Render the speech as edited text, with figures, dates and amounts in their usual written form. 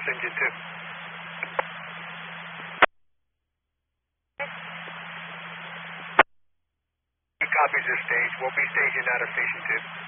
Northwest Engine 2. He copies this stage. We'll be staging out of Station 2.